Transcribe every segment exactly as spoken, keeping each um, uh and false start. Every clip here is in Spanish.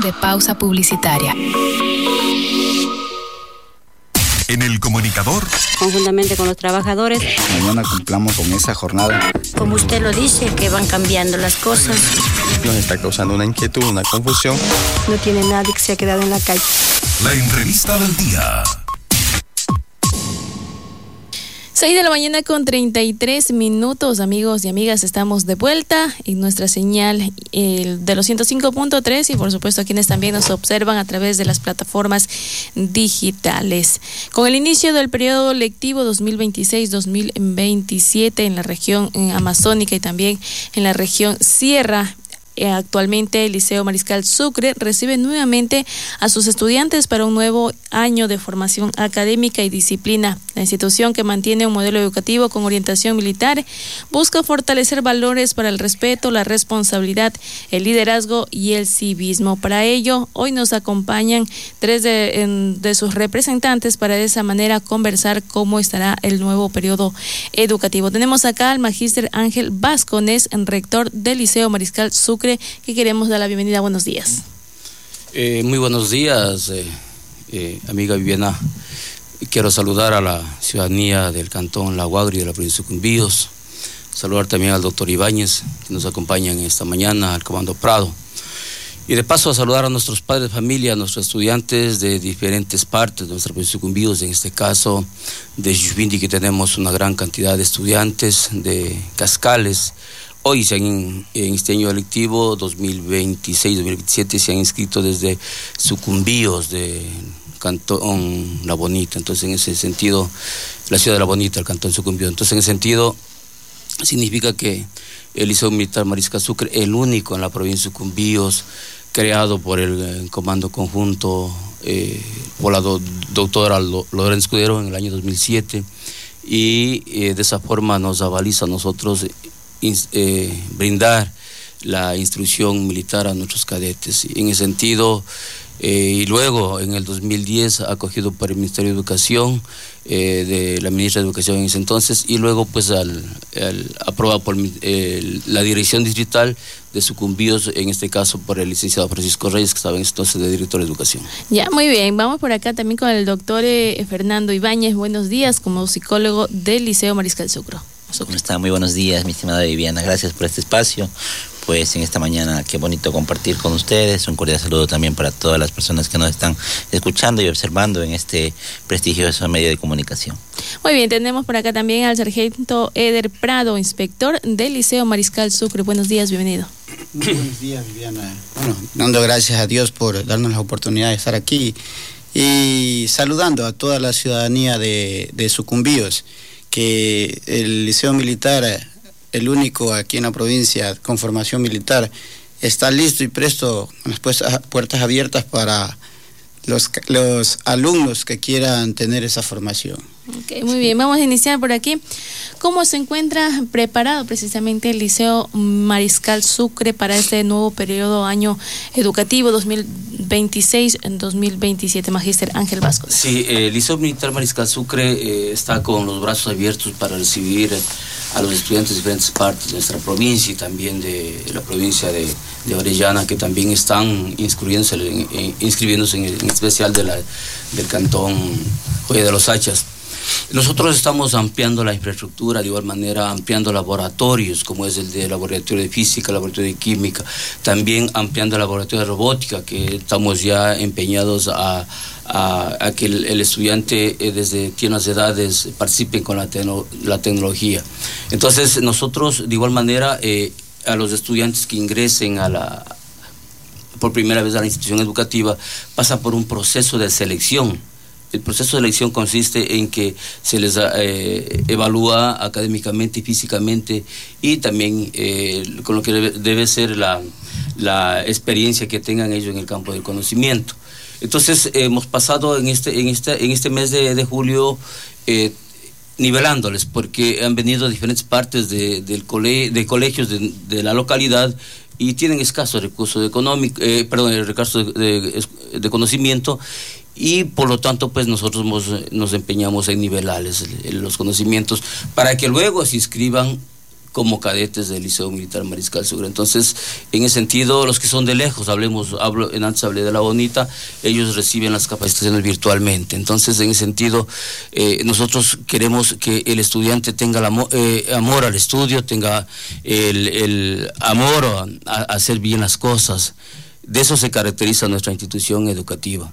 de pausa publicitaria. En El Comunicador, conjuntamente con los trabajadores, mañana cumplamos con esa jornada. Como usted lo dice, que van cambiando las cosas. Nos está causando una inquietud, una confusión. No tiene nadie que se ha quedado en la calle. La entrevista del día. seis de la mañana con treinta y tres minutos, amigos y amigas, estamos de vuelta en nuestra señal eh, de los ciento cinco punto tres y por supuesto a quienes también nos observan a través de las plataformas digitales. Con el inicio del periodo lectivo dos mil veintiséis dos mil veintisiete en la región eh, amazónica y también en la región sierra, actualmente el Liceo Mariscal Sucre recibe nuevamente a sus estudiantes para un nuevo año de formación académica y disciplina. La institución, que mantiene un modelo educativo con orientación militar, busca fortalecer valores para el respeto, la responsabilidad, el liderazgo y el civismo. Para ello, hoy nos acompañan tres de, en, de sus representantes para de esa manera conversar cómo estará el nuevo periodo educativo. Tenemos acá al magíster Ángel Vascones, rector del Liceo Mariscal Sucre, que queremos dar la bienvenida. Buenos días. Eh, muy buenos días, eh, eh, amiga Viviana. Quiero saludar a la ciudadanía del Cantón La Guagri y de la provincia de Sucumbíos. Saludar también al doctor Ibáñez, que nos acompaña en esta mañana, al Comando Prado. Y de paso a saludar a nuestros padres de familia, a nuestros estudiantes de diferentes partes de nuestra provincia de Sucumbíos, en este caso de Yuvindi, que tenemos una gran cantidad de estudiantes de Cascales. Hoy se han, en este año electivo dos mil veintiséis dos mil veintisiete se han inscrito desde Sucumbíos, de Cantón La Bonita. Entonces, en ese sentido, la ciudad de La Bonita, el Cantón Sucumbíos. Entonces, en ese sentido, significa que el Liceo Militar Mariscal Sucre, el único en la provincia de Sucumbíos, creado por el, el Comando Conjunto eh, por la do, doctora Lorena Escudero en el año dos mil siete, y eh, de esa forma nos avaliza a nosotros Eh, brindar la instrucción militar a nuestros cadetes. En ese sentido, eh, y luego en el dos mil diez acogido por el Ministerio de Educación, eh, de la ministra de Educación en ese entonces, y luego pues al, al, aprobado por eh, la Dirección Distrital de Sucumbíos, en este caso por el licenciado Francisco Reyes, que estaba en entonces de director de Educación. Ya, muy bien, vamos por acá también con el doctor eh, Fernando Ibáñez. Buenos días, como psicólogo del Liceo Mariscal Sucre. ¿Cómo está? Muy buenos días, mi estimada Viviana. Gracias por este espacio. Pues en esta mañana, qué bonito compartir con ustedes. Un cordial saludo también para todas las personas que nos están escuchando y observando en este prestigioso medio de comunicación. Muy bien, tenemos por acá también al sargento Eder Prado, inspector del Liceo Mariscal Sucre. Buenos días, bienvenido. Muy buenos días, Viviana. Bueno, dando gracias a Dios por darnos la oportunidad de estar aquí y saludando a toda la ciudadanía de, de Sucumbíos, que el Liceo Militar, el único aquí en la provincia con formación militar, está listo y presto, con las puertas abiertas para los, los alumnos que quieran tener esa formación. Okay, muy bien, vamos a iniciar por aquí. ¿Cómo se encuentra preparado precisamente el Liceo Mariscal Sucre para este nuevo periodo año educativo dos mil veintiséis dos mil veintisiete, magíster Ángel Vasco? Sí, eh, el Liceo Militar Mariscal Sucre eh, está con los brazos abiertos para recibir a los estudiantes de diferentes partes de nuestra provincia y también de la provincia de, de Orellana, que también están inscribiéndose en, en, inscribiéndose en, en especial de la, del Cantón Joya de los Hachas. Nosotros estamos ampliando la infraestructura, de igual manera ampliando laboratorios, como es el de laboratorio de física, laboratorio de química, también ampliando el laboratorio de robótica, que estamos ya empeñados a, a, a que el, el estudiante eh, desde tiernas edades participe con la, tecno, la tecnología. Entonces nosotros, de igual manera, eh, a los estudiantes que ingresen a la, por primera vez a la institución educativa, pasa por un proceso de selección. El proceso de elección consiste en que se les eh, evalúa académicamente y físicamente, y también eh, con lo que debe, debe ser la, la experiencia que tengan ellos en el campo del conocimiento. Entonces eh, hemos pasado en este, en este, en este mes de, de julio eh, nivelándoles, porque han venido a diferentes partes de, del cole, de colegios de, de la localidad y tienen escasos recursos económicos, eh, perdón, recursos de, de, de conocimiento, y por lo tanto pues nosotros nos, nos empeñamos en nivelarles los conocimientos para que luego se inscriban como cadetes del Liceo Militar Mariscal Sucre. Entonces, en ese sentido, los que son de lejos, hablemos, hablo, antes hablé de La Bonita, ellos reciben las capacitaciones virtualmente. Entonces, en ese sentido, eh, nosotros queremos que el estudiante tenga el amor, eh, amor al estudio, tenga el, el amor a, a hacer bien las cosas. De eso se caracteriza nuestra institución educativa.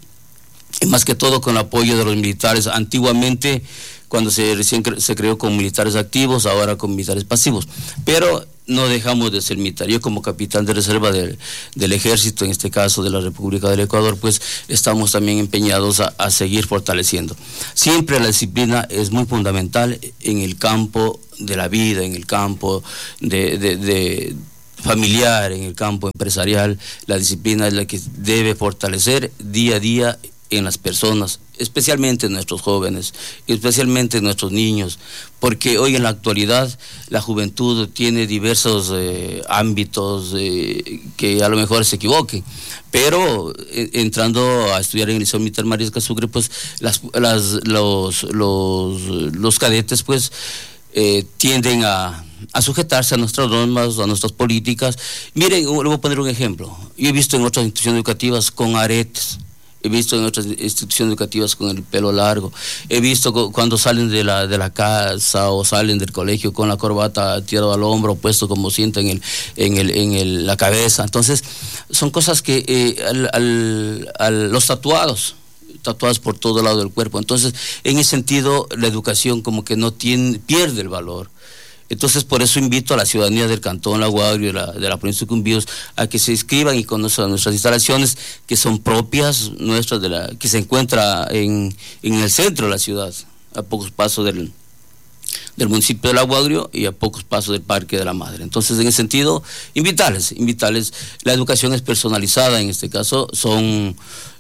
Y más que todo con el apoyo de los militares. Antiguamente, cuando se recién cre se creó con militares activos, ahora con militares pasivos. Pero no dejamos de ser militar. Yo como capitán de reserva del, del ejército, en este caso de la República del Ecuador, pues estamos también empeñados a, a seguir fortaleciendo. Siempre la disciplina es muy fundamental en el campo de la vida, en el campo de, de, de familiar, en el campo empresarial. La disciplina es la que debe fortalecer día a día en las personas, especialmente en nuestros jóvenes, especialmente en nuestros niños, porque hoy en la actualidad la juventud tiene diversos eh, ámbitos eh, que a lo mejor se equivoquen, pero eh, entrando a estudiar en el Liceo Militar Mariscal Sucre, pues las, las, los, los, los cadetes pues eh, tienden a, a sujetarse a nuestras normas, a nuestras políticas. Miren, le voy a poner un ejemplo. Yo he visto en otras instituciones educativas con aretes, he visto en otras instituciones educativas con el pelo largo, he visto cuando salen de la de la casa o salen del colegio con la corbata tirada al hombro, puesto como cinta en el en el en el, la cabeza. Entonces son cosas que eh, al, al, al, los tatuados tatuados por todo lado del cuerpo. Entonces en ese sentido la educación como que no tiene, pierde el valor. Entonces, por eso invito a la ciudadanía del Cantón La Guagrio, de la, de la provincia de Sucumbíos, a que se inscriban y conozcan nuestras instalaciones, que son propias nuestras, de la que se encuentra en, en el centro de la ciudad, a pocos pasos del, del municipio de La Guagrio y a pocos pasos del Parque de la Madre. Entonces, en ese sentido, invitarles, invitarles. La educación es personalizada, en este caso, son...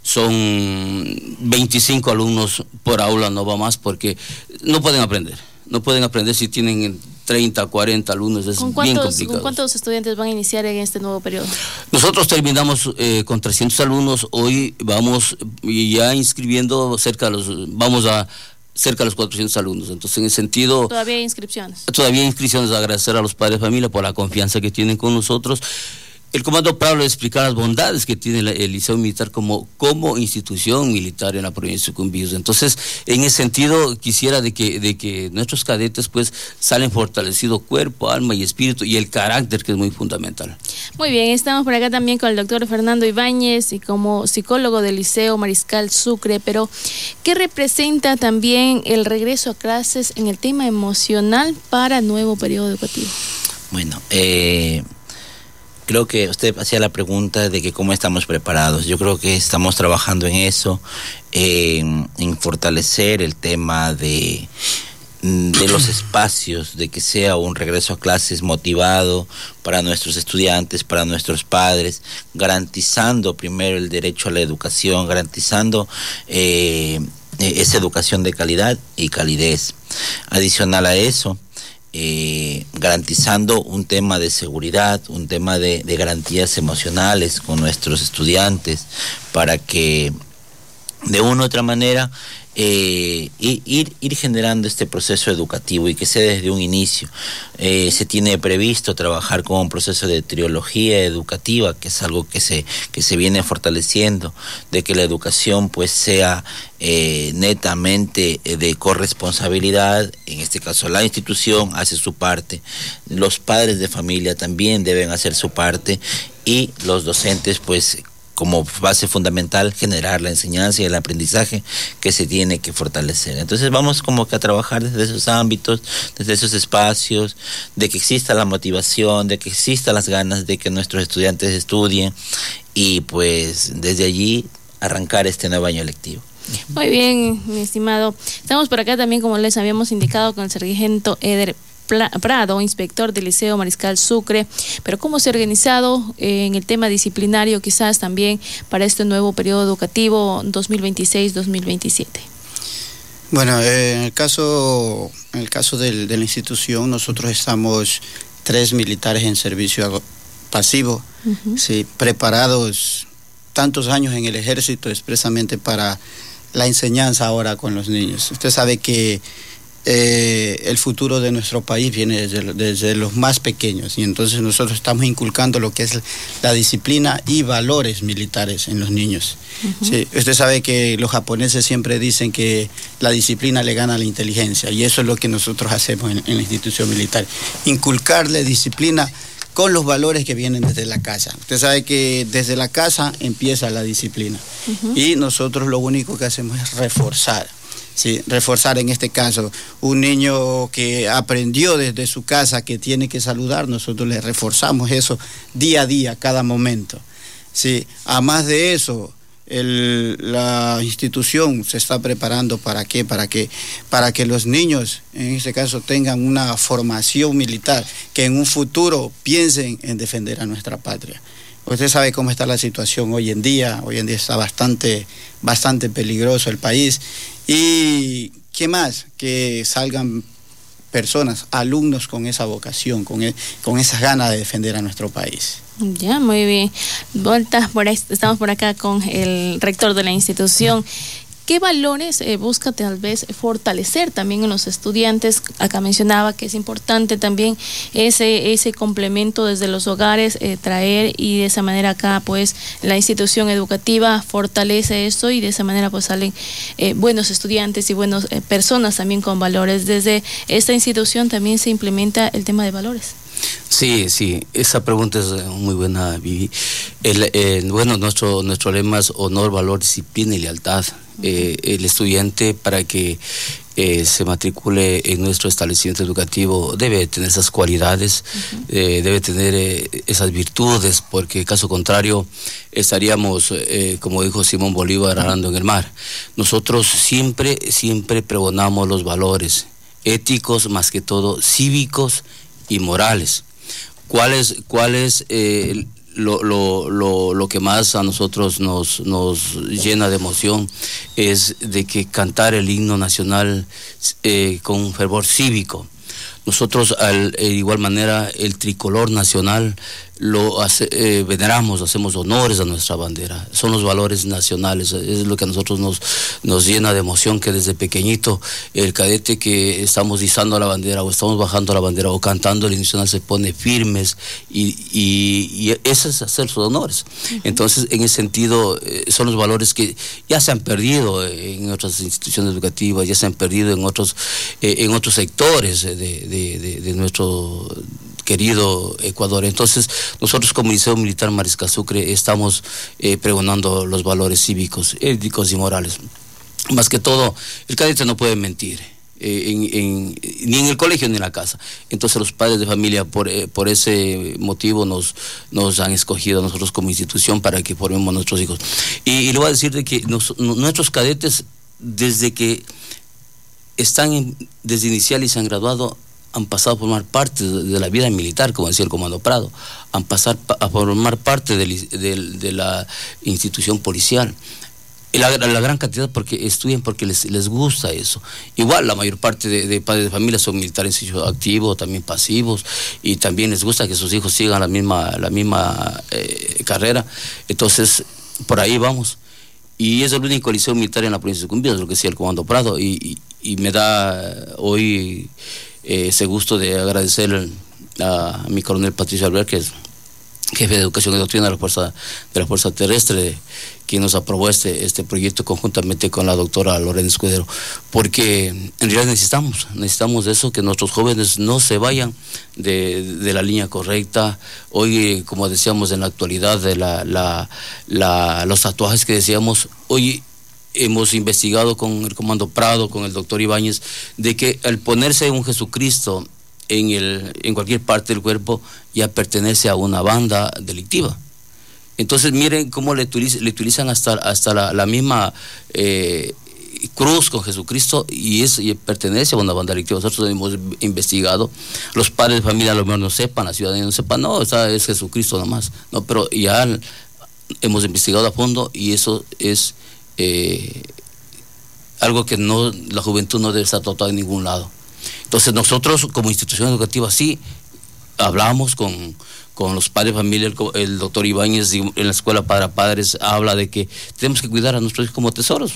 son veinticinco alumnos por aula, no va más, porque no pueden aprender. No pueden aprender si tienen treinta, cuarenta alumnos, es ¿Con bien cuántos, complicado. ¿Con cuántos estudiantes van a iniciar en este nuevo periodo? Nosotros terminamos eh, con trescientos alumnos, hoy vamos ya inscribiendo cerca de los, vamos a cerca de los cuatrocientos alumnos. Entonces, en ese sentido... ¿Todavía hay inscripciones? Todavía hay inscripciones, agradecer a los padres de familia por la confianza que tienen con nosotros. El comando Pablo explicar las bondades que tiene el Liceo Militar como, como institución militar en la provincia de Sucumbíos. Entonces, en ese sentido, quisiera de que, de que nuestros cadetes pues salen fortalecidos cuerpo, alma y espíritu, y el carácter, que es muy fundamental. Muy bien, estamos por acá también con el doctor Fernando Ibáñez y como psicólogo del Liceo Mariscal Sucre, pero ¿qué representa también el regreso a clases en el tema emocional para el nuevo periodo educativo? Bueno, eh... creo que usted hacía la pregunta de que cómo estamos preparados. Yo creo que estamos trabajando en eso, eh, en fortalecer el tema de, de los espacios, de que sea un regreso a clases motivado para nuestros estudiantes, para nuestros padres, garantizando primero el derecho a la educación, garantizando eh, esa educación de calidad y calidez. Adicional a eso, Eh, garantizando un tema de seguridad, un tema de, de garantías emocionales con nuestros estudiantes, para que de una u otra manera eh, ir, ir generando este proceso educativo y que sea desde un inicio. Eh, se tiene previsto trabajar con un proceso de trilogía educativa, que es algo que se, que se viene fortaleciendo, de que la educación pues sea eh, netamente de corresponsabilidad. En este caso la institución hace su parte, los padres de familia también deben hacer su parte, y los docentes pues como base fundamental generar la enseñanza y el aprendizaje que se tiene que fortalecer. Entonces vamos como que a trabajar desde esos ámbitos, desde esos espacios, de que exista la motivación, de que existan las ganas de que nuestros estudiantes estudien, y pues desde allí arrancar este nuevo año lectivo. Muy bien, mi estimado. Estamos por acá también, como les habíamos indicado, con el sargento Eder Prado, inspector del Liceo Mariscal Sucre, pero cómo se ha organizado eh, en el tema disciplinario quizás también para este nuevo periodo educativo dos mil veintiséis dos mil veintisiete. Bueno, eh, en el caso, en el caso del, de la institución, nosotros estamos tres militares en servicio pasivo, uh-huh. sí, preparados tantos años en el ejército expresamente para la enseñanza ahora con los niños. Usted sabe que eh, el futuro de nuestro país viene desde, desde los más pequeños, y entonces nosotros estamos inculcando lo que es la disciplina y valores militares en los niños. Uh-huh. Sí, usted sabe que los japoneses siempre dicen que la disciplina le gana a la inteligencia, y eso es lo que nosotros hacemos en, en la institución militar, inculcarle disciplina con los valores que vienen desde la casa. Usted sabe que desde la casa empieza la disciplina, uh-huh. y nosotros lo único que hacemos es reforzar. Sí, reforzar en este caso, un niño que aprendió desde su casa que tiene que saludar, nosotros le reforzamos eso día a día, cada momento. Sí, a más de eso, el, la institución se está preparando para qué, para que, para que los niños, en este caso, tengan una formación militar, que en un futuro piensen en defender a nuestra patria. Usted sabe cómo está la situación hoy en día, hoy en día está bastante, bastante peligroso el país. Y qué más, que salgan personas, alumnos con esa vocación, con, el, con esas ganas de defender a nuestro país. Ya, muy bien. Volta, por ahí, estamos por acá con el rector de la institución. ¿Qué valores eh, busca tal vez fortalecer también en los estudiantes? Acá mencionaba que es importante también ese ese complemento desde los hogares, eh, traer, y de esa manera acá pues la institución educativa fortalece esto, y de esa manera pues salen eh, buenos estudiantes y buenas eh, personas también con valores. Desde esta institución también se implementa el tema de valores. Sí, sí, esa pregunta es muy buena, Vivi. El, el, bueno, nuestro, nuestro lema es honor, valor, disciplina y lealtad. Eh, el estudiante, para que eh, se matricule en nuestro establecimiento educativo, debe tener esas cualidades, uh-huh. eh, debe tener eh, esas virtudes, porque caso contrario estaríamos, eh, como dijo Simón Bolívar, arando en el mar. Nosotros siempre, siempre pregonamos los valores éticos, más que todo cívicos y morales. ¿Cuál es, cuál es eh, lo, lo, lo, lo que más a nosotros nos, nos llena de emoción? Es de que cantar el himno nacional eh, con un fervor cívico. Nosotros, al, de igual manera, el tricolor nacional lo hace, eh, veneramos, hacemos honores a nuestra bandera. Son los valores nacionales, es lo que a nosotros nos, nos llena de emoción, que desde pequeñito el cadete que estamos izando la bandera o estamos bajando la bandera o cantando el himno nacional se pone firmes, y, y, y eso es hacer sus honores. Uh-huh. Entonces, en ese sentido, eh, son los valores que ya se han perdido en otras instituciones educativas, ya se han perdido en otros, eh, en otros sectores de, de, de, de nuestro querido Ecuador. Entonces, nosotros como Liceo Militar Mariscal Sucre estamos eh, pregonando los valores cívicos, éticos y morales. Más que todo, el cadete no puede mentir, eh, en, en, ni en el colegio ni en la casa. Entonces, los padres de familia, por, eh, por ese motivo, nos, nos han escogido a nosotros como institución para que formemos a nuestros hijos. Y, y le voy a decir de que nos, nuestros cadetes, desde que están en, desde inicial y se han graduado, han pasado a formar parte de la vida militar, como decía el Comando Prado, han pasado a formar parte de, de, de la institución policial. La, la gran cantidad porque estudian porque les, les gusta eso. Igual la mayor parte de, de padres de familia son militares activos, también pasivos, y también les gusta que sus hijos sigan la misma, la misma eh, carrera. Entonces, por ahí vamos. Y es el único liceo militar en la provincia de Sucumbíos, es lo que decía el Comando Prado, y, y, y me da hoy Eh, ese gusto de agradecer a, a mi coronel Patricio Albert, que es jefe de Educación y Doctrina de la Fuerza, de la Fuerza Terrestre, quien nos aprobó este, este proyecto conjuntamente con la doctora Lorena Escudero, porque en realidad necesitamos, necesitamos eso, que nuestros jóvenes no se vayan de, de la línea correcta. Hoy, como decíamos en la actualidad, de la, la, la, los tatuajes que decíamos, hoy hemos investigado con el Comando Prado, con el doctor Ibáñez, de que al ponerse un Jesucristo en, el, en cualquier parte del cuerpo ya pertenece a una banda delictiva. Entonces miren cómo le, utiliz, le utilizan hasta, hasta la, la misma eh, cruz con Jesucristo, y, es, y pertenece a una banda delictiva. Nosotros hemos investigado, los padres de familia a lo mejor no sepan, la ciudadanía no sepa, no, esa es Jesucristo nomás, no, pero ya hemos investigado a fondo, y eso es Eh, algo que no, la juventud no debe estar tratado en ningún lado. Entonces nosotros como institución educativa sí hablamos con, con los padres de familia, el, el doctor Ibáñez en la escuela para padres habla de que tenemos que cuidar a nuestros hijos como tesoros.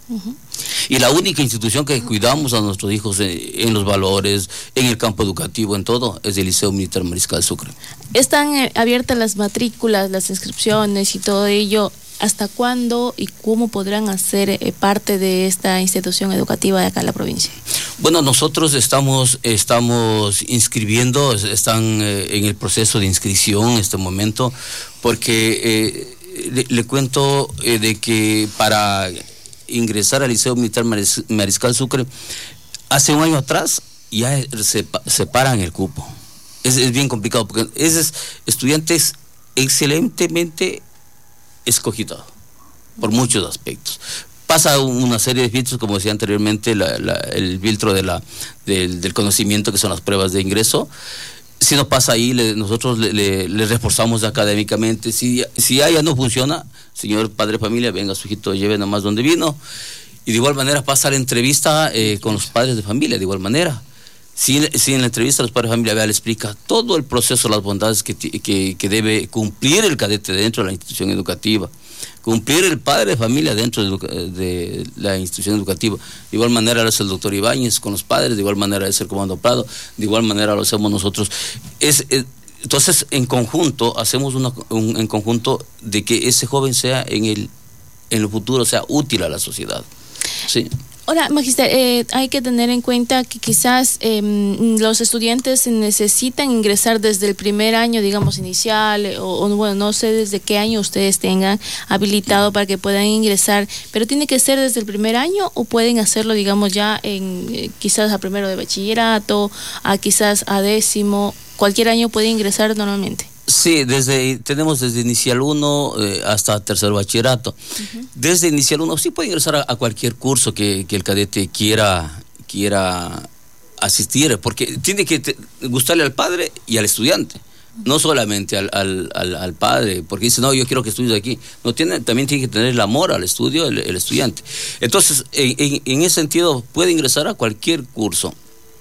Uh-huh. Y la única institución que cuidamos a nuestros hijos en, en los valores, en el campo educativo, en todo, es el Liceo Militar Mariscal Sucre. ¿Están eh, abiertas las matrículas, las inscripciones y todo ello? ¿Hasta cuándo y cómo podrán hacer eh, parte de esta institución educativa de acá en la provincia? Bueno, nosotros estamos, estamos inscribiendo, están eh, en el proceso de inscripción en este momento, porque eh, le, le cuento eh, de que para ingresar al Liceo Militar Maris, Mariscal Sucre, hace un año atrás ya se separan el cupo. Es, es bien complicado, porque esos estudiantes excelentemente escogido por muchos aspectos. Pasa una serie de filtros, como decía anteriormente, la, la, el filtro de la, del, del conocimiento, que son las pruebas de ingreso. Si no pasa ahí, le, nosotros le, le, le reforzamos académicamente. Si, si ya no funciona, señor padre de familia, venga su hijito, lleve nomás donde vino. Y de igual manera pasa la entrevista eh, con los padres de familia, de igual manera. Si, si en la entrevista los padres de familia vea, le explica todo el proceso, las bondades que, que, que debe cumplir el cadete dentro de la institución educativa, cumplir el padre de familia dentro de, de la institución educativa. De igual manera lo hace el doctor Ibáñez con los padres, de igual manera es el comando Prado, de igual manera lo hacemos nosotros. Es, es, entonces, en conjunto, hacemos una, un en conjunto de que ese joven sea en el, en el futuro, sea útil a la sociedad. Sí. Ahora, Magister, eh, hay que tener en cuenta que quizás eh, los estudiantes necesitan ingresar desde el primer año, digamos, inicial, o, o bueno, no sé desde qué año ustedes tengan habilitado para que puedan ingresar, pero ¿tiene que ser desde el primer año o pueden hacerlo, digamos, ya en eh, quizás a primero de bachillerato, a quizás a décimo, cualquier año puede ingresar normalmente? Sí, desde tenemos desde inicial uno eh, hasta tercer bachillerato. Uh-huh. Desde inicial uno sí puede ingresar a, a cualquier curso que, que el cadete quiera quiera asistir, porque tiene que te, gustarle al padre y al estudiante, uh-huh. no solamente al, al, al, al padre, porque dice, no, yo quiero que estudies aquí. No tiene, también tiene que tener el amor al estudio el, el estudiante. Entonces, en, en, en ese sentido, puede ingresar a cualquier curso.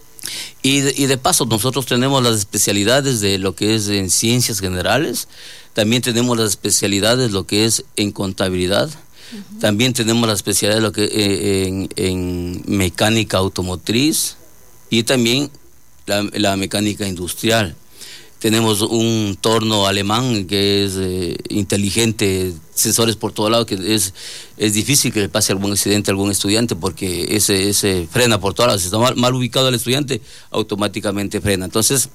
Y de, y de paso nosotros tenemos las especialidades de lo que es en ciencias generales, también tenemos las especialidades lo que es en contabilidad, uh-huh. también tenemos la especialidad de lo que eh, en, en mecánica automotriz y también la, la mecánica industrial. Tenemos un torno alemán que es eh, inteligente, sensores por todo lado, que es, es difícil que le pase algún accidente a algún estudiante, porque ese, ese frena por todos lados. Si está mal, mal ubicado el estudiante, automáticamente frena. Entonces,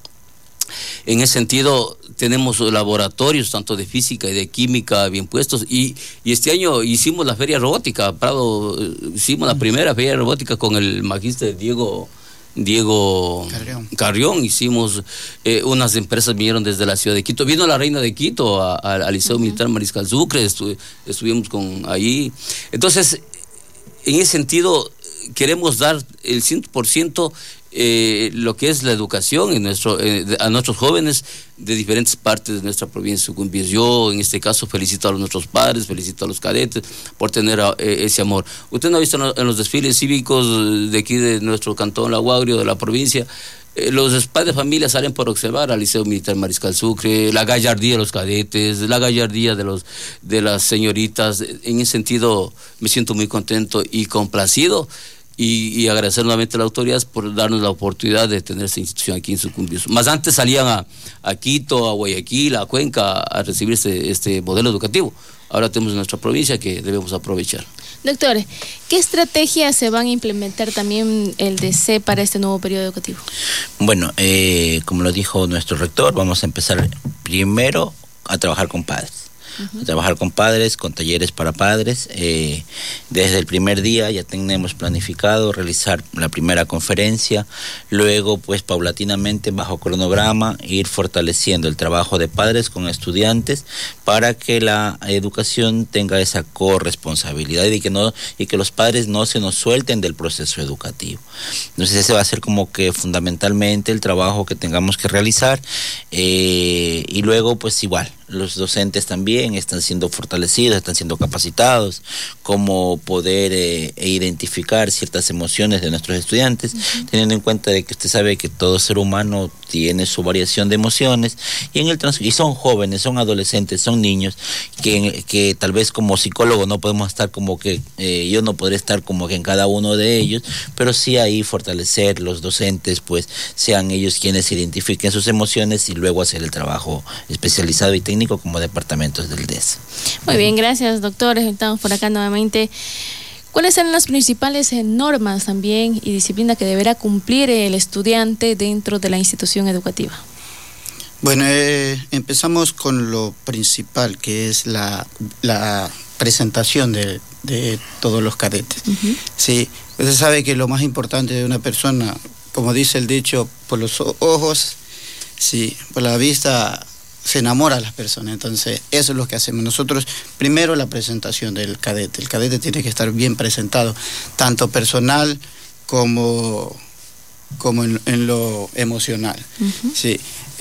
en ese sentido, tenemos laboratorios tanto de física y de química bien puestos, y, y este año hicimos la feria robótica, Prado, hicimos la primera feria robótica con el magíster Diego Diego Carrión, Carrión. Hicimos, eh, unas empresas vinieron desde la ciudad de Quito, vino la reina de Quito al Liceo uh-huh. Militar Mariscal Sucre, estu, estuvimos con ahí. Entonces, en ese sentido, queremos dar el cien por ciento eh, lo que es la educación en nuestro, eh, a nuestros jóvenes de diferentes partes de nuestra provincia de Sucumbíos. Yo, en este caso, felicito a nuestros padres, felicito a los cadetes por tener eh, ese amor. Usted no ha visto en los desfiles cívicos de aquí de nuestro cantón La Guagrio, de la provincia, eh, los padres de familia salen por observar al Liceo Militar Mariscal Sucre, la gallardía de los cadetes, la gallardía de los de las señoritas. En ese sentido, me siento muy contento y complacido. Y, y agradecer nuevamente a las autoridades por darnos la oportunidad de tener esta institución aquí en Sucumbíos. Más antes salían a, a Quito, a Guayaquil, a Cuenca a recibir este, este modelo educativo. Ahora tenemos en nuestra provincia que debemos aprovechar. Doctor, ¿qué estrategias se van a implementar también el D C para este nuevo periodo educativo? Bueno, eh, como lo dijo nuestro rector, vamos a empezar primero a trabajar con padres. Uh-huh. Trabajar con padres, con talleres para padres. Eh, desde el primer día ya tenemos planificado realizar la primera conferencia, luego pues paulatinamente bajo cronograma ir fortaleciendo el trabajo de padres con estudiantes para que la educación tenga esa corresponsabilidad y que no y que los padres no se nos suelten del proceso educativo. Entonces ese va a ser como que fundamentalmente el trabajo que tengamos que realizar, eh, y luego pues igual los docentes también están siendo fortalecidos, están siendo capacitados, cómo poder eh, identificar ciertas emociones de nuestros estudiantes, uh-huh. teniendo en cuenta de que usted sabe que todo ser humano tiene su variación de emociones, y en el trans y son jóvenes, son adolescentes, son niños, que, que tal vez como psicólogo no podemos estar como que, eh, yo no podré estar como que en cada uno de ellos, pero sí ahí fortalecer los docentes, pues sean ellos quienes identifiquen sus emociones y luego hacer el trabajo especializado y técnico como departamentos del D E S. Muy bien, gracias, doctor. Estamos por acá nuevamente. ¿Cuáles son las principales normas también y disciplina que deberá cumplir el estudiante dentro de la institución educativa? Bueno, eh, empezamos con lo principal, que es la, la presentación de, de todos los cadetes. Uh-huh. Sí, usted sabe que lo más importante de una persona, como dice el dicho, por los ojos, sí, por la vista se enamora a las personas. Entonces eso es lo que hacemos nosotros. Primero, la presentación del cadete. El cadete tiene que estar bien presentado, tanto personal como, como en, en lo emocional. Uh-huh. Sí.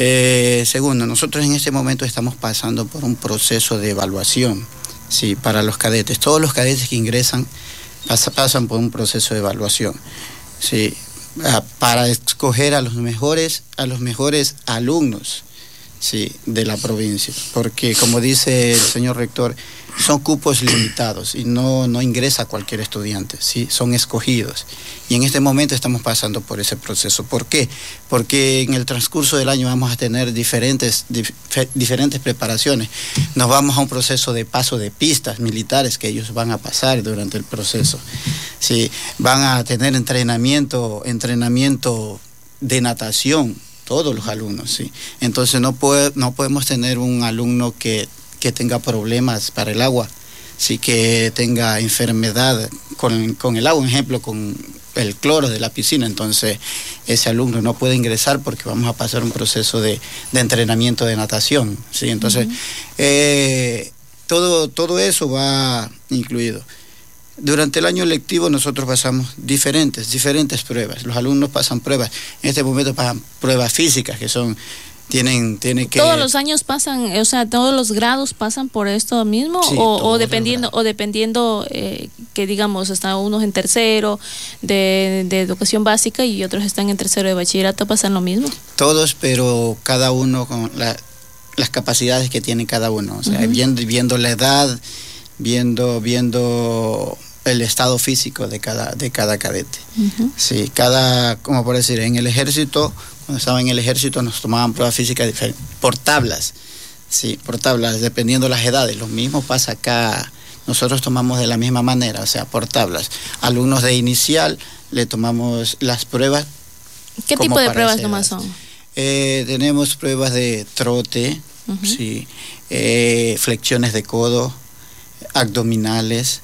Eh, segundo, nosotros en este momento estamos pasando por un proceso de evaluación, sí, para los cadetes. Todos los cadetes que ingresan pas, pasan por un proceso de evaluación, sí, para escoger a los mejores, a los mejores alumnos, sí, de la provincia, porque como dice el señor rector, son cupos limitados y no, no ingresa cualquier estudiante, sí, son escogidos. Y en este momento estamos pasando por ese proceso. ¿Por qué? Porque en el transcurso del año vamos a tener diferentes, dif, diferentes preparaciones. Nos vamos a un proceso de paso de pistas militares que ellos van a pasar durante el proceso. Sí, van a tener entrenamiento, entrenamiento de natación, todos los alumnos, sí. Entonces no puede, no podemos tener un alumno que, que tenga problemas para el agua, sí, que tenga enfermedad con, con el agua, por ejemplo, con el cloro de la piscina. Entonces ese alumno no puede ingresar porque vamos a pasar un proceso de, de entrenamiento de natación, sí. Entonces uh-huh. eh, todo, todo eso va incluido. Durante el año lectivo nosotros pasamos diferentes, diferentes pruebas. Los alumnos pasan pruebas. En este momento pasan pruebas físicas que son, tienen, tienen que... ¿Todos los años pasan, o sea, todos los grados pasan por esto mismo? Sí, o, o dependiendo, o dependiendo eh, que digamos, están unos en tercero de, de educación básica y otros están en tercero de bachillerato, ¿pasan lo mismo? Todos, pero cada uno con la, las capacidades que tiene cada uno. O sea, uh-huh. viendo, viendo la edad, viendo, viendo el estado físico de cada, de cada cadete. Uh-huh. Sí, cada, como por decir, en el ejército, cuando estaba en el ejército nos tomaban pruebas físicas diferentes, por tablas, sí, por tablas, dependiendo de las edades. Lo mismo pasa acá, nosotros tomamos de la misma manera, o sea, por tablas. Alumnos de inicial le tomamos las pruebas. ¿Qué tipo de pruebas nomás son? Eh, tenemos pruebas de trote, uh-huh. sí, eh, flexiones de codo, abdominales,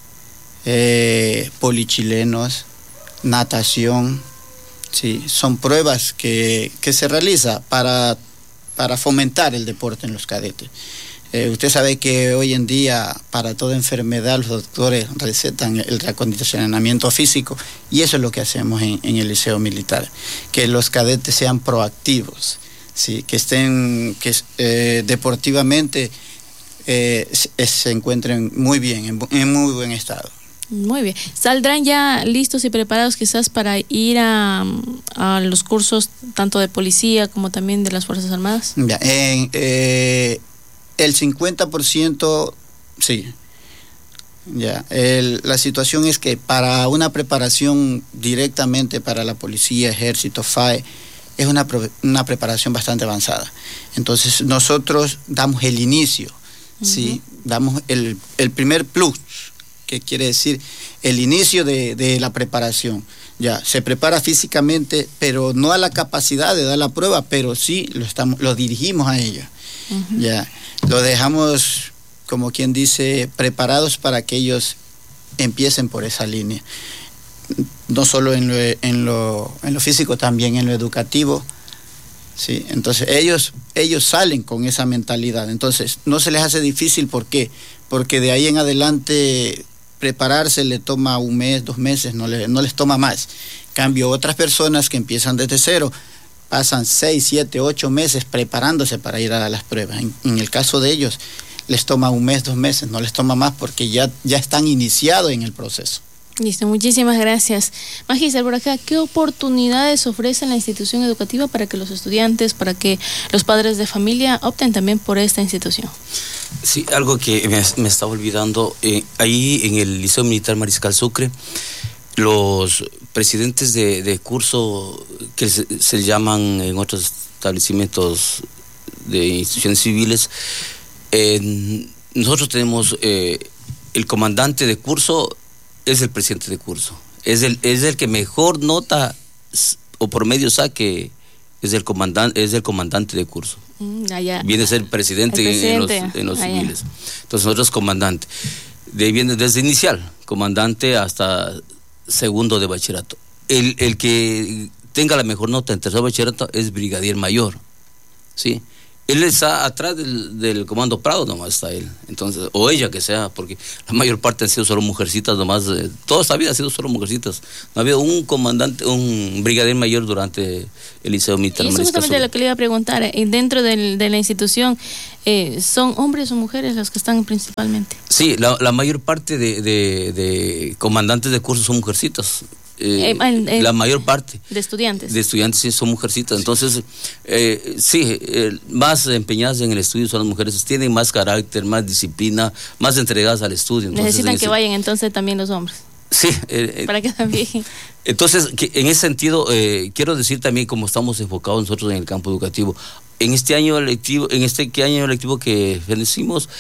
eh, polichilenos, natación, sí, son pruebas que, que se realiza para, para fomentar el deporte en los cadetes. Eh, usted sabe que hoy en día para toda enfermedad los doctores recetan el reacondicionamiento físico y eso es lo que hacemos en, en el Liceo Militar, que los cadetes sean proactivos, sí, que estén que, eh, deportivamente eh, se, se encuentren muy bien, en, en muy buen estado. Muy bien. ¿Saldrán ya listos y preparados quizás para ir a, a los cursos tanto de policía como también de las Fuerzas Armadas? Ya, en, eh, el cincuenta por ciento sí. Ya, el, la situación es que para una preparación directamente para la policía, ejército, F A E, es una, una preparación bastante avanzada. Entonces nosotros damos el inicio, uh-huh. sí, damos el, el primer plus, que quiere decir el inicio de, de la preparación. Ya, se prepara físicamente, pero no a la capacidad de dar la prueba, pero sí lo, estamos, lo dirigimos a ella. Uh-huh. Ya, lo dejamos, como quien dice, preparados para que ellos empiecen por esa línea. No solo en lo, en lo, en lo físico, también en lo educativo. Sí, entonces ellos, ellos salen con esa mentalidad. Entonces no se les hace difícil, ¿por qué? Porque de ahí en adelante prepararse le toma un mes, dos meses, no, le, no les toma más. Cambio otras personas que empiezan desde cero, pasan seis, siete, ocho meses preparándose para ir a las pruebas. En, en el caso de ellos, les toma un mes, dos meses, no les toma más porque ya, ya están iniciados en el proceso. Listo, muchísimas gracias. Magíster, por acá, ¿qué oportunidades ofrece la institución educativa para que los estudiantes, para que los padres de familia opten también por esta institución? Sí, algo que me, me estaba olvidando, eh, ahí en el Liceo Militar Mariscal Sucre, los presidentes de, de curso que se, se llaman en otros establecimientos de instituciones civiles, eh, nosotros tenemos eh, el comandante de curso es el presidente de curso, es el es el que mejor nota o promedio saque, es el comandante es el comandante de curso. Mm, allá, viene a ser presidente, presidente en los, en los civiles. Entonces nosotros comandante. De ahí viene desde inicial, comandante hasta segundo de bachillerato. El, el que tenga la mejor nota en tercer bachillerato es brigadier mayor, ¿sí? Él está atrás del, del comando Prado, nomás está él. Entonces, o ella que sea, porque la mayor parte han sido solo mujercitas, nomás. Eh, toda esta vida ha sido solo mujercitas. No ha habido un comandante, un brigadier mayor durante el Liceo Militar. Y eso es justamente lo que le iba a preguntar. Eh, dentro del, de la institución, eh, ¿son hombres o mujeres los que están principalmente? Sí, la, la mayor parte de, de, de comandantes de cursos son mujercitas. Eh, eh, eh, la mayor parte de estudiantes de estudiantes sí son mujercitas, entonces eh, sí, eh, más empeñadas en el estudio son las mujeres, tienen más carácter, más disciplina, más entregadas al estudio. Entonces, necesitan ese, que vayan entonces también los hombres. Sí, eh, para que también. Entonces, que en ese sentido, eh, quiero decir también cómo estamos enfocados nosotros en el campo educativo. En este año lectivo, en este año lectivo que bendecimos,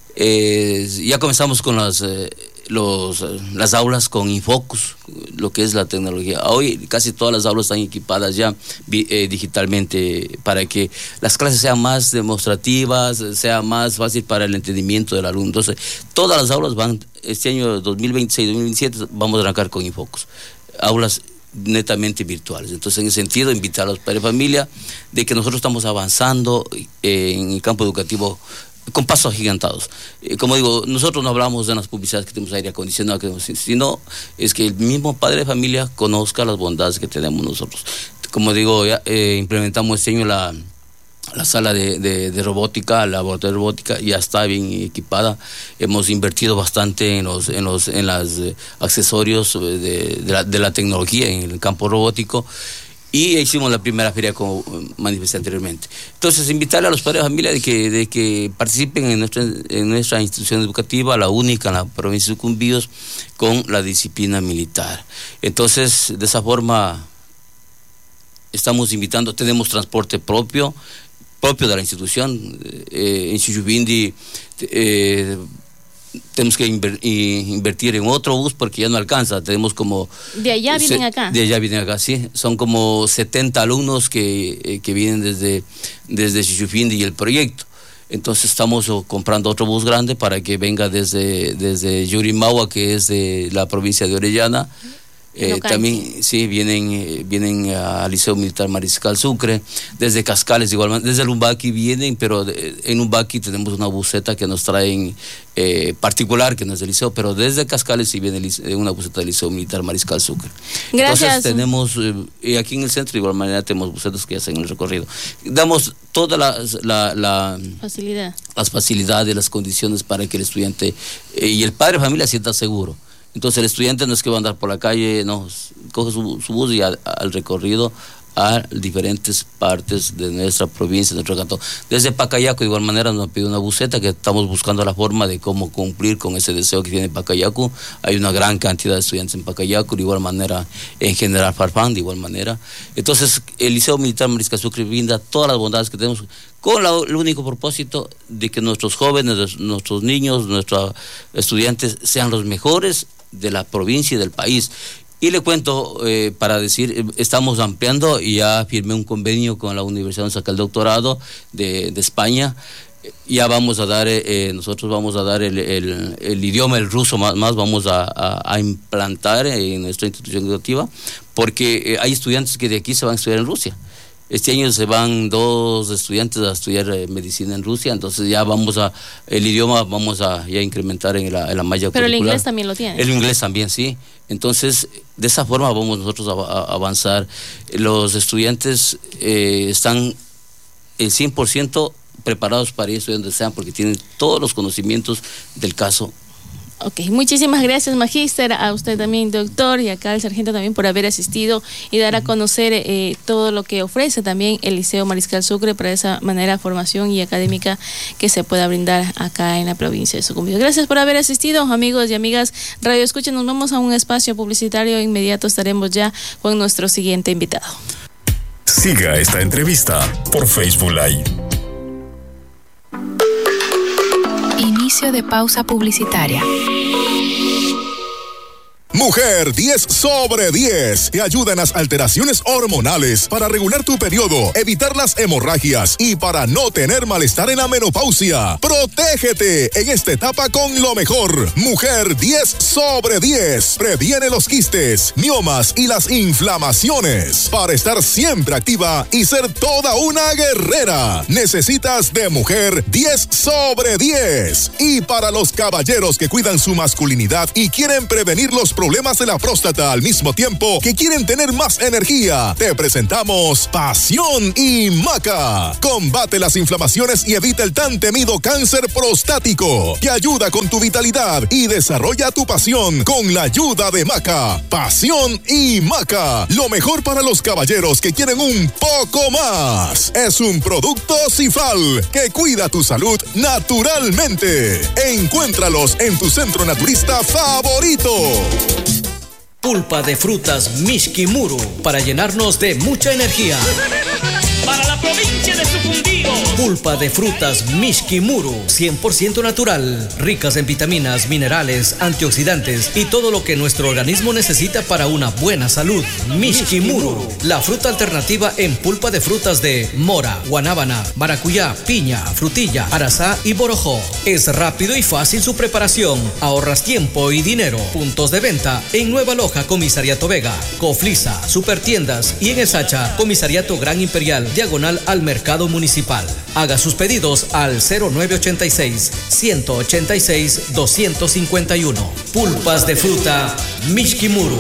eh, ya comenzamos con las eh, los las aulas con Infocus, lo que es la tecnología. Hoy casi todas las aulas están equipadas ya eh, digitalmente para que las clases sean más demostrativas, sea más fácil para el entendimiento del alumno. Entonces, todas las aulas van, este año dos mil veintiséis dos mil veintisiete, vamos a arrancar con Infocus. Aulas netamente virtuales. Entonces, en ese sentido, invitar a los padres de familia de que nosotros estamos avanzando eh, en el campo educativo con pasos agigantados. Eh, como digo, nosotros no hablamos de las publicidades que tenemos aire acondicionado, que tenemos, sino es que el mismo padre de familia conozca las bondades que tenemos nosotros. Como digo, ya eh, implementamos este año la, la sala de, de, de robótica, la laboratorio de robótica, ya está bien equipada. Hemos invertido bastante en los en los en los eh, accesorios de, de, la, de la tecnología en el campo robótico. Y hicimos la primera feria, como manifesté anteriormente. Entonces, invitarle a los padres de familia de que, de que participen en nuestra, en nuestra institución educativa, la única en la provincia de Sucumbíos, con la disciplina militar. Entonces, de esa forma, estamos invitando, tenemos transporte propio, propio de la institución. Eh, en Xuyubindi, eh, tenemos que inver, invertir en otro bus porque ya no alcanza. Tenemos como... ¿De allá vienen se, acá? De allá vienen acá, sí. Son como setenta alumnos que, eh, que vienen desde, desde Xuyubindi y el proyecto. Entonces estamos comprando otro bus grande para que venga desde, desde Yurimawa, que es de la provincia de Orellana. Eh, también, sí, vienen eh, vienen al Liceo Militar Mariscal Sucre, desde Cascales igual, desde Lumbaqui vienen, pero de, en Lumbaqui tenemos una buseta que nos traen eh, particular, que no es del liceo, pero desde Cascales sí viene el, una buseta del Liceo Militar Mariscal Sucre. Gracias. Entonces tenemos, eh, y aquí en el centro de igual manera tenemos busetas que hacen el recorrido. Damos toda la, la, la facilidad, las facilidades, las condiciones para que el estudiante eh, y el padre de familia sienta seguro. Entonces el estudiante no es que va a andar por la calle, no, coge su, su bus y al, al recorrido a diferentes partes de nuestra provincia, de nuestro cantón. Desde Pacayaco, de igual manera, nos pide una buseta que estamos buscando la forma de cómo cumplir con ese deseo que tiene Pacayaco. Hay una gran cantidad de estudiantes en Pacayaco, de igual manera en General Farfán, de igual manera. Entonces, el Liceo Militar Mariscal Sucre brinda todas las bondades que tenemos con la, el único propósito de que nuestros jóvenes, nuestros niños, nuestros estudiantes sean los mejores de la provincia y del país. Y le cuento, eh, para decir, estamos ampliando y ya firmé un convenio con la Universidad donde saca el doctorado de, de España. Ya vamos a dar, eh, nosotros vamos a dar el, el, el idioma, el ruso más, más vamos a, a, a implantar en nuestra institución educativa, porque eh, hay estudiantes que de aquí se van a estudiar en Rusia. Este año se van dos estudiantes a estudiar eh, medicina en Rusia, entonces ya vamos a, el idioma vamos a ya incrementar en la, en la malla Pero curricular. el inglés también lo tiene. El inglés también, sí. Entonces, de esa forma vamos nosotros a, a avanzar. Los estudiantes eh, están el cien por ciento preparados para ir a estudiar donde sean, porque tienen todos los conocimientos del caso. Ok, muchísimas gracias, magíster, a usted también, doctor, y acá al sargento también por haber asistido y dar a conocer eh, todo lo que ofrece también el Liceo Mariscal Sucre para esa manera formación y académica que se pueda brindar acá en la provincia de Sucumbíos. Gracias por haber asistido, amigos y amigas Radio Escucha. Nos vamos a un espacio publicitario, inmediato estaremos ya con nuestro siguiente invitado. Siga esta entrevista por Facebook Live. Inicio de pausa publicitaria. Mujer diez sobre diez te ayuda en las alteraciones hormonales para regular tu periodo, evitar las hemorragias y para no tener malestar en la menopausia. Protégete en esta etapa con lo mejor. Mujer diez sobre diez previene los quistes, miomas y las inflamaciones. Para estar siempre activa y ser toda una guerrera, necesitas de Mujer diez sobre diez. Y para los caballeros que cuidan su masculinidad y quieren prevenir los problemas problemas de la próstata al mismo tiempo que quieren tener más energía, te presentamos Pasión y Maca. Combate las inflamaciones y evita el tan temido cáncer prostático, que ayuda con tu vitalidad y desarrolla tu pasión con la ayuda de Maca. Pasión y Maca, lo mejor para los caballeros que quieren un poco más. Es un producto Cifal que cuida tu salud naturalmente. Encuéntralos en tu centro naturista favorito. Pulpa de frutas Mishkimuru para llenarnos de mucha energía. Para la provincia de Sucumbíos. Pulpa de frutas Mishkimuru, cien por ciento natural, ricas en vitaminas, minerales, antioxidantes y todo lo que nuestro organismo necesita para una buena salud. Mishkimuru, la fruta alternativa en pulpa de frutas de mora, guanábana, maracuyá, piña, frutilla, arazá y borojó. Es rápido y fácil su preparación. Ahorras tiempo y dinero. Puntos de venta en Nueva Loja, Comisariato Vega, Coflisa, Supertiendas y en el Sacha, Comisariato Gran Imperial, diagonal al Mercado Municipal. Haga sus pedidos al cero nueve ochenta y seis, ciento ochenta y seis, doscientos cincuenta y uno. Pulpas de fruta Mishkimuru.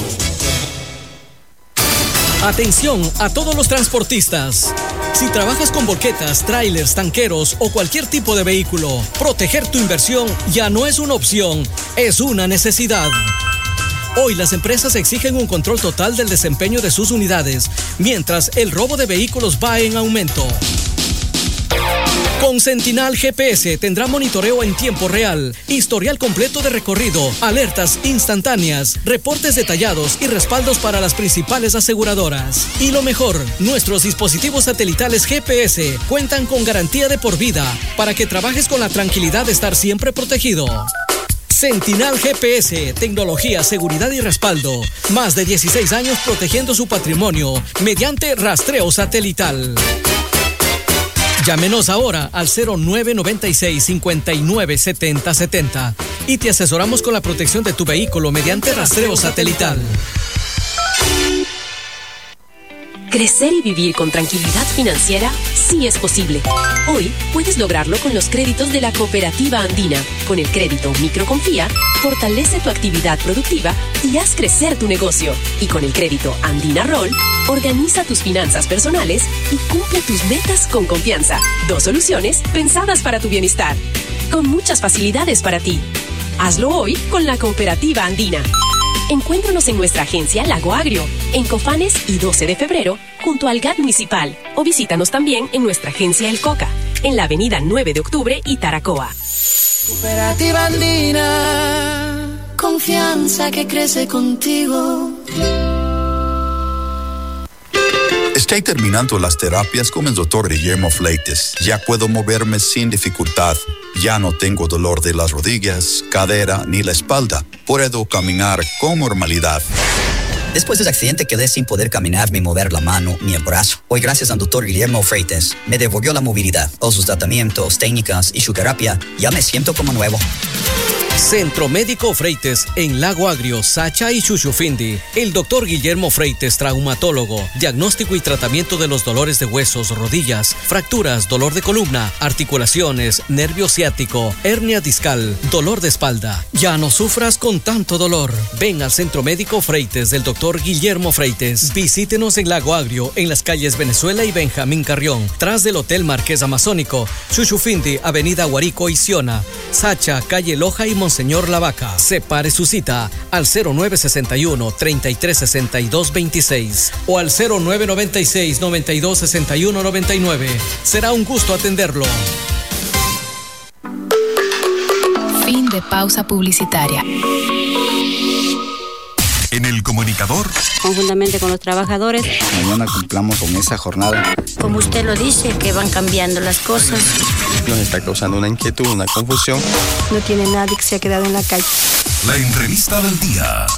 Atención a todos los transportistas. Si trabajas con volquetas, trailers, tanqueros o cualquier tipo de vehículo, proteger tu inversión ya no es una opción, es una necesidad. Hoy las empresas exigen un control total del desempeño de sus unidades, mientras el robo de vehículos va en aumento. Con Sentinal G P S tendrá monitoreo en tiempo real, historial completo de recorrido, alertas instantáneas, reportes detallados y respaldos para las principales aseguradoras. Y lo mejor, nuestros dispositivos satelitales G P S cuentan con garantía de por vida para que trabajes con la tranquilidad de estar siempre protegido. Sentinal G P S, tecnología, seguridad y respaldo. Más de dieciséis años protegiendo su patrimonio mediante rastreo satelital. Llámenos ahora al cero nueve noventa y seis, cincuenta y nueve, setenta, setenta y te asesoramos con la protección de tu vehículo mediante rastreo satelital. Crecer y vivir con tranquilidad financiera sí es posible. Hoy puedes lograrlo con los créditos de la Cooperativa Andina. Con el crédito Microconfía, fortalece tu actividad productiva y haz crecer tu negocio. Y con el crédito Andina Roll, organiza tus finanzas personales y cumple tus metas con confianza. Dos soluciones pensadas para tu bienestar, con muchas facilidades para ti. Hazlo hoy con la Cooperativa Andina. Encuéntranos en nuestra agencia Lago Agrio, en Cofanes y doce de febrero, junto al G A T Municipal. O visítanos también en nuestra agencia El Coca, en la avenida nueve de octubre y Taracoa. Cooperativa Andina, confianza que crece contigo. Estoy terminando las terapias con el doctor Guillermo Fleites. Ya puedo moverme sin dificultad. Ya no tengo dolor de las rodillas, cadera ni la espalda. Puedo caminar con normalidad. Después del accidente quedé sin poder caminar ni mover la mano ni el brazo. Hoy, gracias al doctor Guillermo Freites, me devolvió la movilidad. Con sus tratamientos, técnicas y su terapia, ya me siento como nuevo. Centro Médico Freites en Lago Agrio, Sacha y Chuchufindi. El doctor Guillermo Freites, traumatólogo, diagnóstico y tratamiento de los dolores de huesos, rodillas, fracturas, dolor de columna, articulaciones, nervio ciático, hernia discal, dolor de espalda. Ya no sufras con tanto dolor. Ven al Centro Médico Freites del doctor Guillermo Freites. Visítenos en Lago Agrio, en las calles Venezuela y Benjamín Carrión, tras del Hotel Marqués Amazónico, Chuchufindi, Avenida Guarico y Siona, Sacha, calle Loja y Monseñor Lavaca. Separe su cita al cero nueve sesenta y uno, treinta y tres sesenta y dos veintiséis o al cero nueve noventa y seis, noventa y dos sesenta y uno noventa y nueve. Será un gusto atenderlo. Fin de pausa publicitaria. En el comunicador, Conjuntamente con los trabajadores, Mañana cumplamos con esa jornada. como usted lo dice, que van cambiando las cosas. Nos está causando una inquietud, una confusión. No tiene nadie que se ha quedado en la calle. la entrevista del día.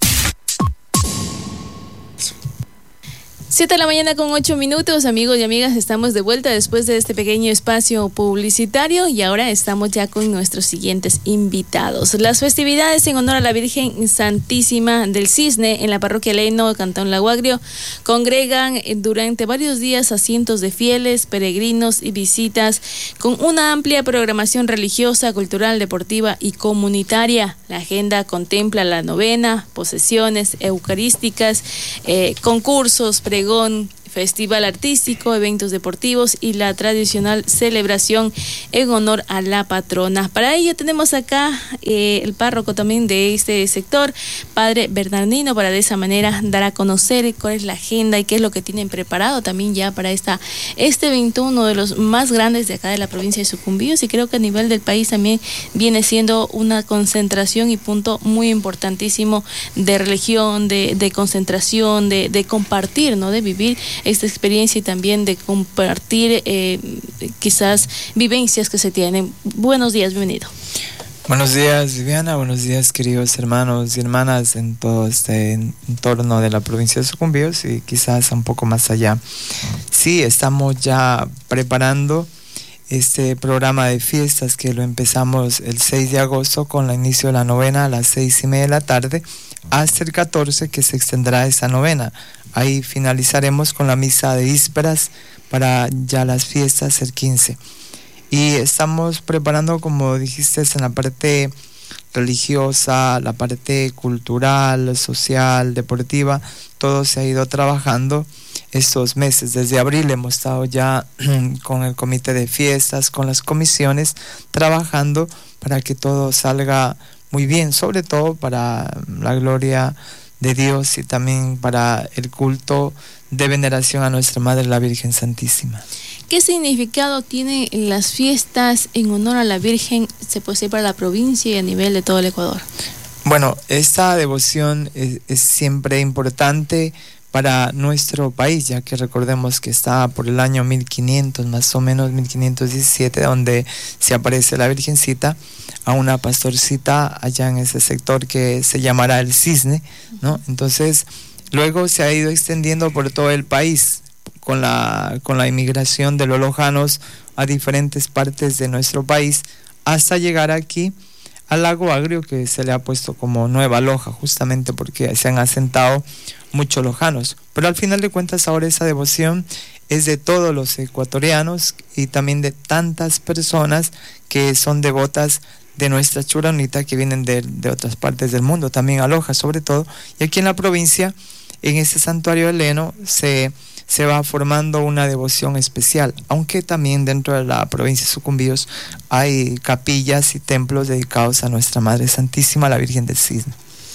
Siete de la mañana con ocho minutos, amigos y amigas, estamos de vuelta después de este pequeño espacio publicitario y ahora estamos ya con nuestros siguientes invitados. Las festividades en honor a la Virgen Santísima del Cisne en la parroquia Leno, Cantón Lago Agrio, congregan durante varios días a cientos de fieles, peregrinos y visitas con una amplia programación religiosa, cultural, deportiva y comunitaria. La agenda contempla la novena, posesiones eucarísticas, eh, concursos, pregones, festival artístico, eventos deportivos y la tradicional celebración en honor a la patrona. Para ello tenemos acá eh, el párroco también de este sector, Padre Bernardino, para de esa manera dar a conocer cuál es la agenda y qué es lo que tienen preparado también ya para esta este evento, uno de los más grandes de acá de la provincia de Sucumbíos, y creo que a nivel del país también viene siendo una concentración y punto muy importantísimo de religión, de, de concentración, de, de compartir, ¿no? De vivir esta experiencia y también de compartir eh, quizás vivencias que se tienen. Buenos días, bienvenido. Buenos días, Viviana, buenos días, queridos hermanos y hermanas en todo este entorno de la provincia de Sucumbíos y quizás un poco más allá. Sí, estamos ya preparando este programa de fiestas que lo empezamos el seis de agosto con el inicio de la novena a las seis y media de la tarde hasta el catorce, que se extenderá esta novena. Ahí finalizaremos con la misa de vísperas para ya las fiestas el quince. Y estamos preparando, como dijiste, en la parte religiosa, la parte cultural, social, deportiva, todo se ha ido trabajando estos meses. Desde abril hemos estado ya con el comité de fiestas, con las comisiones, trabajando para que todo salga muy bien, sobre todo para la gloria de Dios y también para el culto de veneración a nuestra Madre la Virgen Santísima. ¿Qué significado tienen las fiestas en honor a la Virgen, se puede decir, para la provincia y a nivel de todo el Ecuador? Bueno, esta devoción es, es siempre importante para nuestro país, ya que recordemos que está por el año mil quinientos, más o menos mil quinientos diecisiete, donde se aparece la Virgencita a una pastorcita allá en ese sector que se llamará el Cisne, ¿no? Entonces, luego se ha ido extendiendo por todo el país con la, con la inmigración de los lojanos a diferentes partes de nuestro país, hasta llegar aquí al Lago Agrio, que se le ha puesto como Nueva Loja, justamente porque se han asentado muchos lojanos. Pero al final de cuentas ahora esa devoción es de todos los ecuatorianos y también de tantas personas que son devotas de nuestra Churanita, que vienen de, de otras partes del mundo, también a Loja sobre todo. Y aquí en la provincia, en ese santuario de Leno, se, se va formando una devoción especial, aunque también dentro de la provincia de Sucumbíos hay capillas y templos dedicados a nuestra Madre Santísima, la Virgen del Cisne.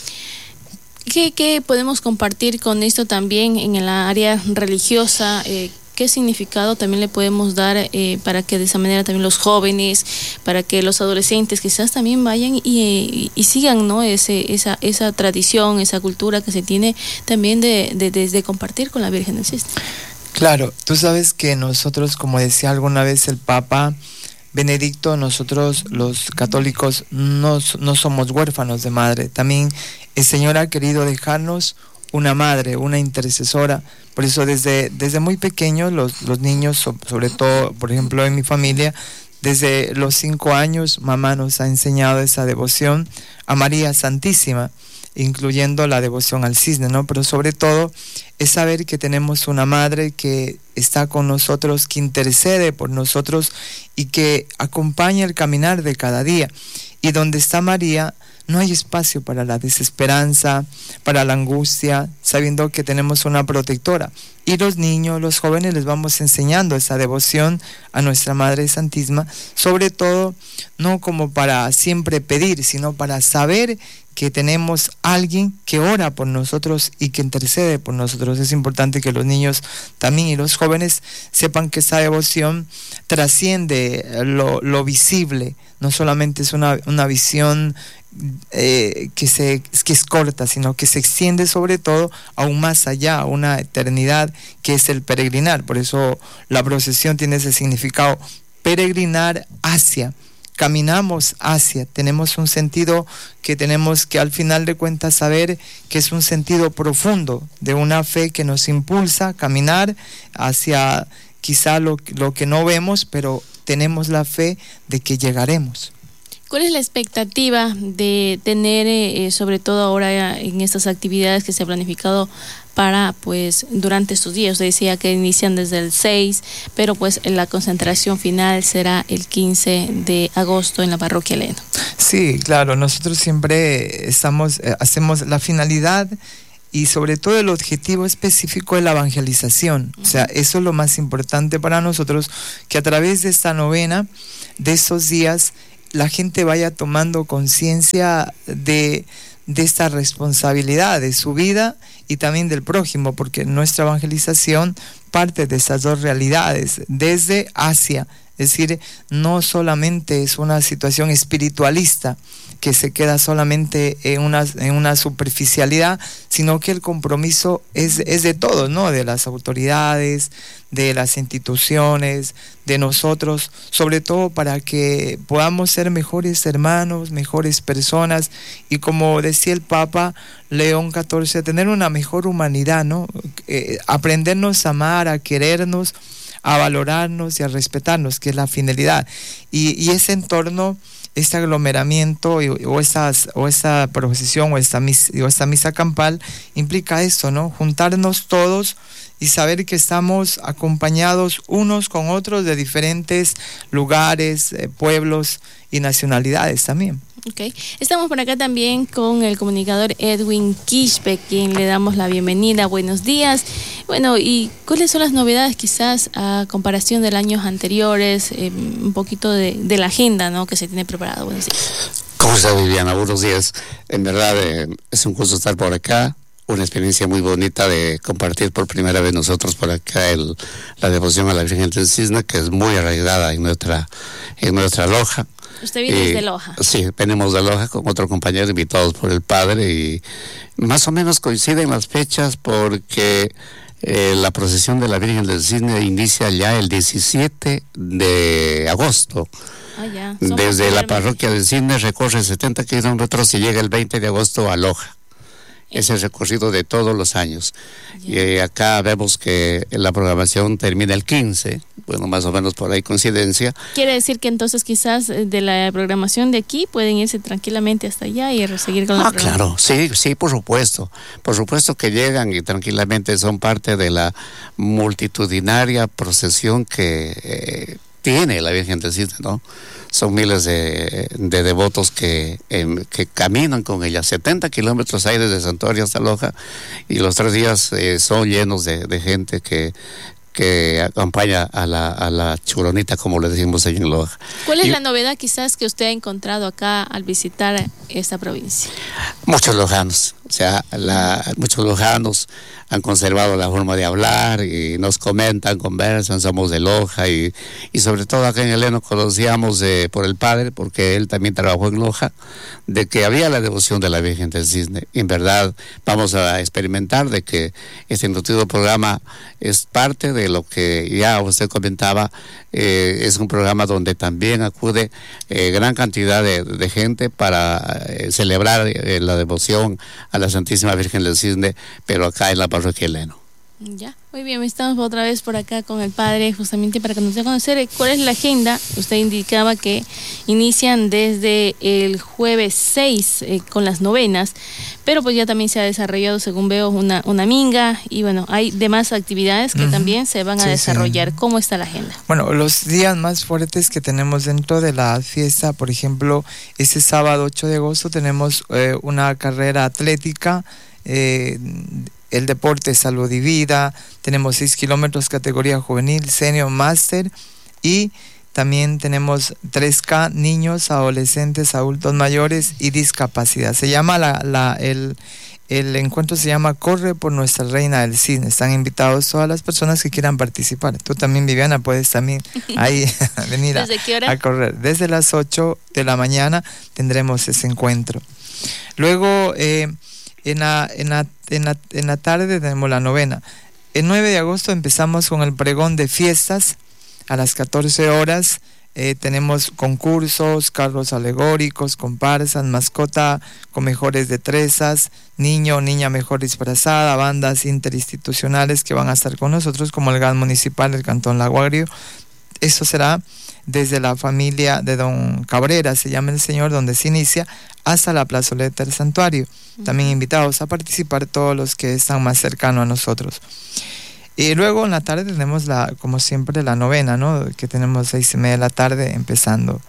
¿Qué, qué podemos compartir con esto también en la área religiosa? Eh, ¿Qué significado también le podemos dar eh, para que de esa manera también los jóvenes, para que los adolescentes quizás también vayan y, y, y sigan, ¿no? Ese, esa, esa tradición, esa cultura que se tiene también de, de, de, de compartir con la Virgen del Cisne? Claro, tú sabes que nosotros, como decía alguna vez el Papa Benedicto, nosotros los católicos no, no somos huérfanos de madre. También el Señor ha querido dejarnos una madre, una intercesora. Por eso desde, desde muy pequeños los, los niños, sobre todo, por ejemplo, en mi familia, Desde los cinco años, mamá nos ha enseñado esa devoción a María Santísima, incluyendo la devoción al cisne, ¿no? Pero sobre todo es saber que tenemos una madre que está con nosotros, que intercede por nosotros y que acompaña el caminar de cada día. Y donde está María, no hay espacio para la desesperanza, para la angustia, sabiendo que tenemos una protectora. Y los niños, los jóvenes, les vamos enseñando esa devoción a nuestra Madre Santísima, sobre todo no como para siempre pedir, sino para saber que tenemos alguien que ora por nosotros y que intercede por nosotros. Es importante que los niños también y los jóvenes sepan que esa devoción trasciende lo, lo visible, no solamente es una, una visión eh, que, se, que es corta, sino que se extiende sobre todo aún más allá, a una eternidad que es el peregrinar. Por eso la procesión tiene ese significado, peregrinar hacia. Caminamos hacia, tenemos un sentido que tenemos que al final de cuentas saber que es un sentido profundo de una fe que nos impulsa a caminar hacia quizá lo, lo que no vemos, pero tenemos la fe de que llegaremos. ¿Cuál es la expectativa de tener, eh, sobre todo ahora en estas actividades que se ha planificado para, pues, durante estos días? Usted decía que inician desde el seis, pero pues la concentración final será el quince de agosto en la parroquia Leno. Sí, claro, nosotros siempre estamos, eh, hacemos la finalidad y sobre todo el objetivo específico de la evangelización. O sea, eso es lo más importante para nosotros, que a través de esta novena, de estos días, la gente vaya tomando conciencia de, de esta responsabilidad de su vida y también del prójimo, porque nuestra evangelización parte de esas dos realidades, desde hacia, es decir, no solamente es una situación espiritualista que se queda solamente en una, en una superficialidad, sino que el compromiso es, es de todos, ¿no? De las autoridades, de las instituciones, de nosotros, sobre todo para que podamos ser mejores hermanos, mejores personas, y como decía el Papa León catorce, tener una mejor humanidad, ¿no? Eh, aprendernos a amar, a querernos, a valorarnos y a respetarnos, que es la finalidad. Y, y ese entorno, este aglomeramiento o, estas, o esta procesión o esta, misa, o esta misa campal implica esto, ¿no? Juntarnos todos y saber que estamos acompañados unos con otros de diferentes lugares, eh, pueblos y nacionalidades también. Okay. Estamos por acá también con el comunicador Edwin Quispe, quien le damos la bienvenida. Buenos días. Bueno, ¿y cuáles son las novedades quizás a comparación de años anteriores? Eh, un poquito de, de la agenda, ¿no?, que se tiene preparado. Buenos días. ¿Cómo está, Viviana? Buenos días. En verdad eh, es un gusto estar por acá. Una experiencia muy bonita de compartir por primera vez nosotros por acá el, la devoción a la Virgen del Cisne, que es muy arraigada en nuestra, en nuestra loja. Usted viene desde Loja. Sí, venimos de Loja con otro compañero invitados por el padre y más o menos coinciden las fechas porque eh, la procesión de la Virgen del Cisne inicia ya el diecisiete de agosto. Ah, ya. Desde la parroquia del Cisne recorre setenta kilómetros y llega el veinte de agosto a Loja. Es el recorrido de todos los años. Yeah. Y eh, acá vemos que la programación termina el quince, bueno, más o menos por ahí coincidencia. Quiere decir que entonces quizás de la programación de aquí pueden irse tranquilamente hasta allá y seguir con la Ah, claro, sí, sí, por supuesto. Por supuesto que llegan y tranquilamente son parte de la multitudinaria procesión que eh, tiene la Virgen del Cisne, ¿no? Son miles de, de devotos que, eh, que caminan con ella. setenta kilómetros hay desde Santuario hasta Loja y los tres días eh, son llenos de, de gente que, que acompaña a la, a la churonita, como le decimos ahí en Loja. ¿Cuál es y, la novedad quizás que usted ha encontrado acá al visitar esta provincia? Muchos lojanos, o sea, la, muchos lojanos han conservado la forma de hablar y nos comentan, conversan, somos de Loja y, y sobre todo acá en el Leno conocíamos eh, por el padre, porque él también trabajó en Loja, de que había la devoción de la Virgen del Cisne. En verdad vamos a experimentar de que este nutrido programa es parte de lo que ya usted comentaba, eh, es un programa donde también acude eh, gran cantidad de, de gente para eh, celebrar eh, la devoción a la Santísima Virgen del Cisne, pero acá en la parroquia Leno. Ya, muy bien, estamos otra vez por acá con el padre, justamente para que nos dé a conocer cuál es la agenda. Usted indicaba que inician desde el jueves seis eh, con las novenas, pero pues ya también se ha desarrollado, según veo, una, una minga, y bueno, hay demás actividades que uh-huh. también se van a sí, desarrollar. Sí. ¿Cómo está la agenda? Bueno, los días más fuertes que tenemos dentro de la fiesta, por ejemplo, este sábado ocho de agosto tenemos eh, una carrera atlética, eh, el deporte Salud y Vida, tenemos seis kilómetros categoría juvenil, senior, máster, y también tenemos tres K, niños, adolescentes, adultos mayores y discapacidad. Se llama la, la el, el encuentro se llama Corre por Nuestra Reina del Cisne. Están invitados todas las personas que quieran participar. Tú también, Viviana, puedes también ahí venir a, ¿Desde qué hora? a correr. Desde las ocho de la mañana tendremos ese encuentro. Luego, eh, En la, en, la, en, la, en la tarde tenemos la novena. El nueve de agosto empezamos con el pregón de fiestas a las catorce horas. Eh, tenemos concursos, carros alegóricos, comparsas, mascota con mejores destrezas, niño o niña mejor disfrazada, bandas interinstitucionales que van a estar con nosotros, como el G A N municipal del Cantón Lago Agrio. Eso será desde la familia de don Cabrera, se llama el señor, donde se inicia, hasta la plazoleta del santuario. Uh-huh. También invitados a participar todos los que están más cercanos a nosotros. Y luego en la tarde tenemos, la, como siempre, la novena, ¿no? Que tenemos seis y media de la tarde empezando.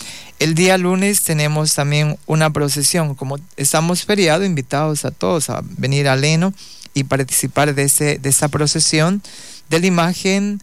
El día lunes tenemos también una procesión. Como estamos feriado, invitados a todos a venir a Leno y participar de, ese, de esa procesión de la imagen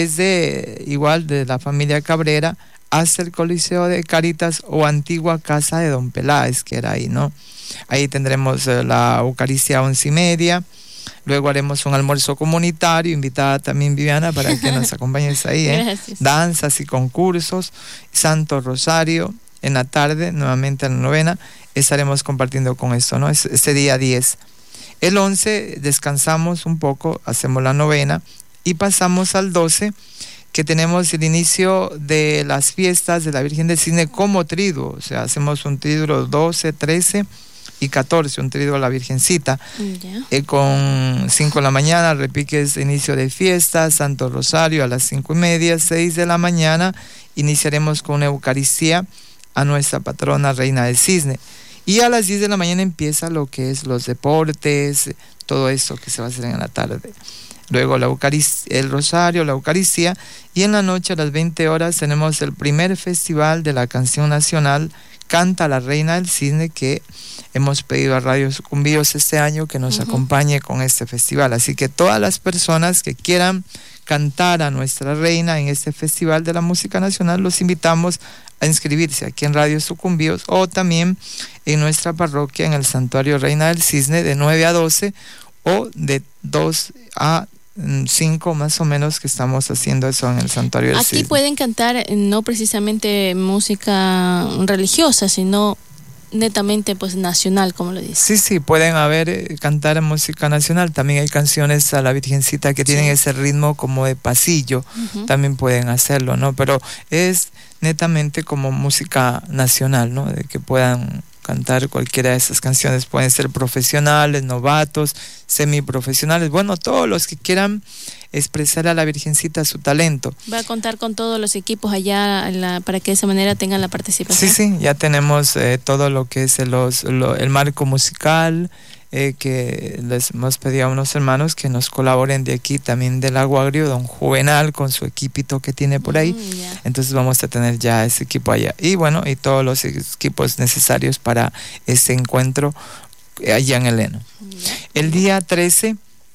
desde, igual, de la familia Cabrera hasta el Coliseo de Caritas o antigua casa de don Peláez, que era ahí, ¿no? Ahí tendremos eh, la Eucaristía a once y media. Luego haremos un almuerzo comunitario, invitada también Viviana para que nos acompañes ahí, ¿eh? Gracias. Danzas y concursos, Santo Rosario, en la tarde, nuevamente en la novena, estaremos compartiendo con esto, ¿no? Este día diez. El once descansamos un poco, hacemos la novena y pasamos al doce, que tenemos el inicio de las fiestas de la Virgen del Cisne como triduo, o sea, hacemos un triduo doce, trece y catorce, un triduo a la Virgencita, yeah. eh, con cinco de la mañana, repiques de inicio de fiesta, Santo Rosario a las cinco y media, seis de la mañana, iniciaremos con una Eucaristía a nuestra patrona Reina del Cisne, y a las diez de la mañana empieza lo que es los deportes, todo eso que se va a hacer en la tarde. Luego la Eucaristía, el Rosario, la Eucaristía, y en la noche a las veinte horas tenemos el primer festival de la canción nacional, Canta la Reina del Cisne, que hemos pedido a Radio Sucumbíos este año que nos uh-huh. acompañe con este festival. Así que todas las personas que quieran cantar a nuestra reina en este festival de la música nacional, los invitamos a inscribirse aquí en Radio Sucumbíos o también en nuestra parroquia en el Santuario Reina del Cisne de nueve a doce o de dos a cinco más o menos, que estamos haciendo eso en el Santuario del Cisne. Aquí pueden cantar no precisamente música religiosa, sino netamente pues nacional, como lo dice. Sí, sí, pueden haber, eh, cantar música nacional. También hay canciones a la Virgencita que tienen sí. ese ritmo como de pasillo, uh-huh. también pueden hacerlo, ¿no? Pero es netamente como música nacional, ¿no? De que puedan cantar cualquiera de esas canciones. Pueden ser profesionales, novatos, semiprofesionales, bueno, todos los que quieran expresar a la Virgencita su talento. Va a contar con todos los equipos allá la, para que de esa manera tengan la participación. Sí, sí, ya tenemos eh, todo lo que es el, los, lo, el marco musical, eh, que les hemos pedido a unos hermanos que nos colaboren de aquí, también del Lago Agrio, don Juvenal con su equipito que tiene por ahí. Mm, yeah. Entonces vamos a tener ya ese equipo allá. Y bueno, y todos los equipos necesarios para ese encuentro allá en el Leno. Yeah. El día trece,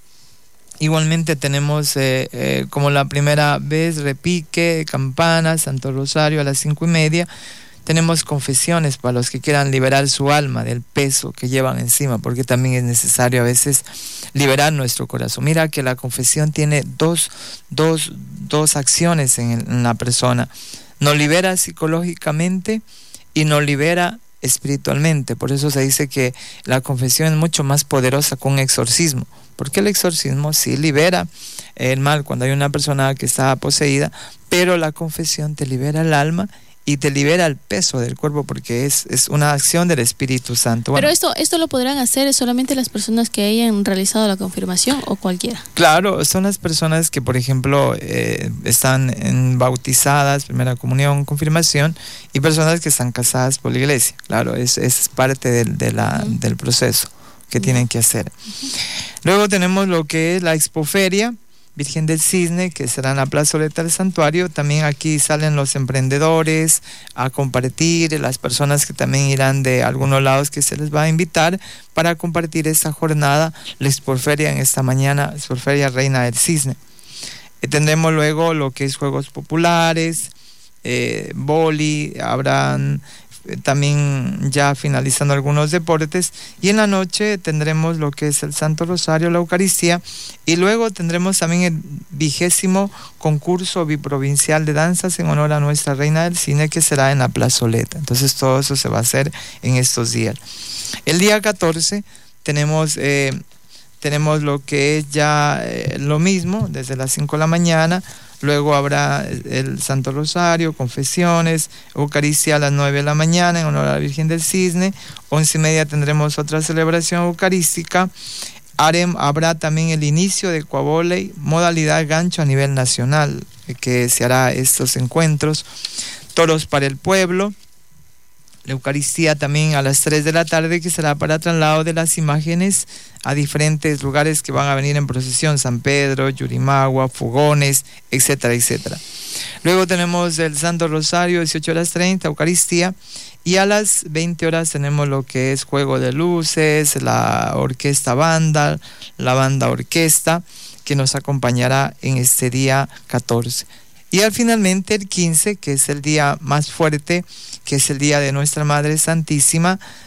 igualmente tenemos eh, eh, como la primera vez repique, campana, Santo Rosario a las cinco y media. Tenemos confesiones para los que quieran liberar su alma del peso que llevan encima, porque también es necesario a veces liberar nuestro corazón. Mira que la confesión tiene dos, dos, dos acciones en, el, en la persona. Nos libera psicológicamente y nos libera espiritualmente. Por eso se dice que la confesión es mucho más poderosa que un exorcismo, porque el exorcismo sí libera el mal cuando hay una persona que está poseída, pero la confesión te libera el alma y te libera el peso del cuerpo porque es, es una acción del Espíritu Santo. Bueno, Pero esto, esto lo podrán hacer solamente las personas que hayan realizado la confirmación o cualquiera. Claro, son las personas que, por ejemplo, eh, están en bautizadas, primera comunión, confirmación, y personas que están casadas por la iglesia. Claro, es, es parte del, de la, uh-huh. del proceso que uh-huh. tienen que hacer. Uh-huh. Luego tenemos lo que es la expoferia Virgen del Cisne, que será en la plazoleta del santuario. También aquí salen los emprendedores a compartir, las personas que también irán de algunos lados que se les va a invitar para compartir esta jornada, la expoferia en esta mañana, expoferia Reina del Cisne. Y tendremos luego lo que es juegos populares, eh, boli, habrán también ya finalizando algunos deportes, y en la noche tendremos lo que es el Santo Rosario, la Eucaristía, y luego tendremos también el vigésimo concurso biprovincial de danzas en honor a nuestra Reina del Cisne, que será en la plazoleta. Entonces todo eso se va a hacer en estos días. El día catorce tenemos eh, tenemos lo que es ya eh, lo mismo desde las cinco de la mañana. Luego habrá el Santo Rosario, confesiones, Eucaristía a las nueve de la mañana en honor a la Virgen del Cisne. Once y media tendremos otra celebración eucarística. Harem, habrá también el inicio de Cuavoley, modalidad gancho a nivel nacional, que se hará estos encuentros. Toros para el pueblo. La Eucaristía también a las tres de la tarde, que será para traslado de las imágenes a diferentes lugares que van a venir en procesión: San Pedro, Yurimagua, Fogones, etcétera, etcétera. Luego tenemos el Santo Rosario, dieciocho horas treinta, Eucaristía, y a las veinte horas tenemos lo que es juego de luces, la orquesta banda, la banda orquesta, que nos acompañará en este día catorce. Y al finalmente el quince, que es el día más fuerte, que es el día de Nuestra Madre Santísima,